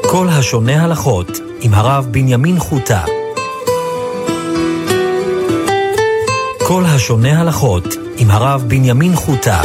כל השונה הלכות עם הרב בנימין חוטה. כל השונה הלכות עם הרב בנימין חוטה.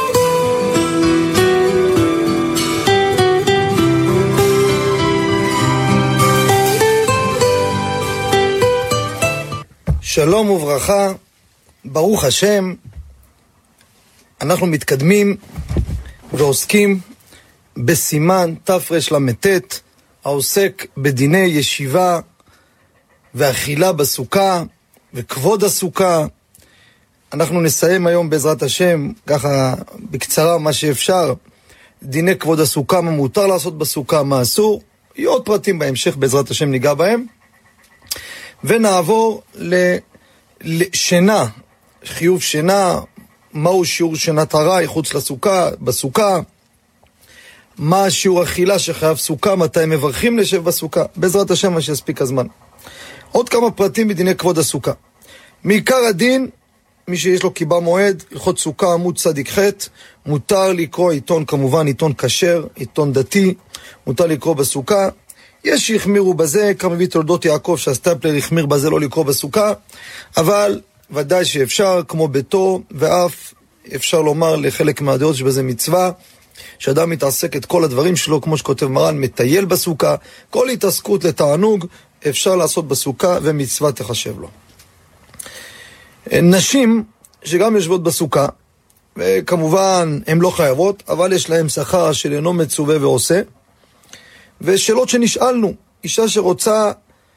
שלום וברכה, ברוך השם. אנחנו מתקדמים ועוסקים בסימן תרל"ט, העוסק בדיני ישיבה ואכילה בסוכה וכבוד הסוכה. אנחנו נסיים היום בעזרת השם, ככה בקצרה מה שאפשר, דיני כבוד הסוכה, מה מותר לעשות בסוכה, מה אסור. יהיו עוד פרטים בהמשך, בעזרת השם ניגע בהם. ונעבור לשינה, חיוב שינה, מהו שיעור שינת ארעי חוץ לסוכה, בסוכה, מה שיעור אכילה שחייב סוכה, מתי מברכים לשב בסוכה, בעזרת השם מה שיספיק הזמן. עוד כמה פרטים בדיני כבוד הסוכה. מעיקר הדין, מי שיש לו קיבה מועד, הלכות סוכה עמוד צדיק ח', מותר לקרוא עיתון, כמובן עיתון כשר, עיתון דתי, מותר לקרוא בסוכה. יש שהחמירו בזה, כמה מביא תולדות יעקב שהסטפלר החמיר בזה לא לקרוא בסוכה, אבל ודאי שאפשר, כמו ביתו, ואף אפשר לומר לחלק מהדעות שבזה מצווה, שאדם מתעסק את כל הדברים שלו, כמו שכותב מרן, מטייל בסוכה, כל התעסקות לתענוג אפשר לעשות בסוכה ומצווה תחשב לו. נשים שגם יושבות בסוכה, וכמובן הן לא חייבות, אבל יש להם שכר של אינו מצווה ועושה, ושאלות שנשאלנו, אישה שרוצה